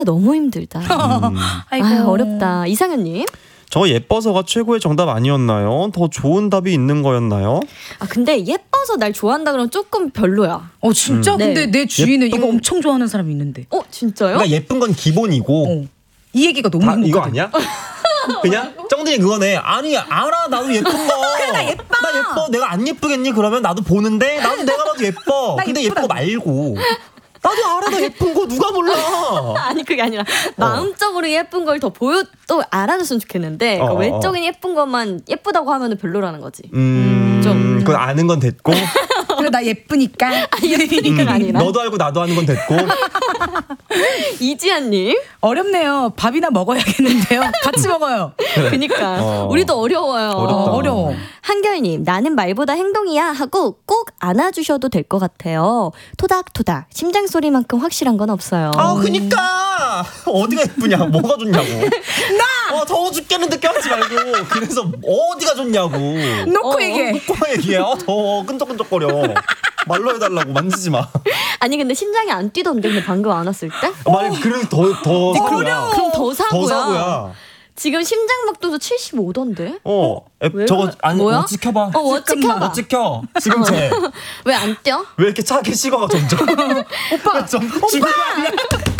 너무 힘들다. 아이고. 아, 어렵다. 이상현님. 저 예뻐서가 최고의 정답 아니었나요? 더 좋은 답이 있는 거였나요? 아 근데 예뻐서 날 좋아한다 그러면 조금 별로야. 진짜? 네. 근데 내 주위는 이거 엄청 좋아하는 사람이 있는데. 진짜요? 그러니까 예쁜 건 기본이고 이 얘기가 너무 다 행복하다. 이거 아니야? 그냥 쩡들이 그거네. 아니 알아 나도 예쁜 거. 그래, 나 예뻐. 나 예뻐. 내가 안 예쁘겠니? 그러면 나도 보는데 나도 내가 봐도 예뻐. 나 근데 예쁘다고. 예쁜 거 말고. 나도 알아 나 예쁜 거 누가 몰라. 아니 그게 아니라 마음적으로 예쁜 걸 더 또 알아줬으면 좋겠는데 그 외적인 예쁜 것만 예쁘다고 하면 별로라는 거지. 좀 그건 아는 건 됐고. 그래 나 예쁘니까. 예쁘니까 아니라. 너도 알고 나도 아는 건 됐고. 이지아님. 어렵네요. 밥이나 먹어야겠는데요. 같이 먹어요. 그니까 우리도 어려워요. 어렵다. 어려워. 한결님 나는 말보다 행동이야 하고 꼭 안아주셔도 될 것 같아요. 토닥토닥 심장 소리만큼 확실한 건 없어요. 그니까 어디가 예쁘냐 뭐가 좋냐고. 나 더워 죽겠는데 껴하지 말고. 그래서 어디가 좋냐고. 놓고 얘기해. 놓고 얘기해. 더워 끈적끈적거려. 말로 해달라고. 만지지 마. 아니 근데 심장이 안 뛰던데 근데 방금 안았을 때? 만약 그래서 더 사고야. 그럼 더 사고야. 더 사고야. 지금 심장 박도도 75던데? 저거 그래? 아니 뭐야? 워치 켜봐. 워치 켜봐. 워치 켜. 지금 쟤. 왜 안 뛰어? 왜 이렇게 차게 식어가 점점. 오빠. 좀 오빠.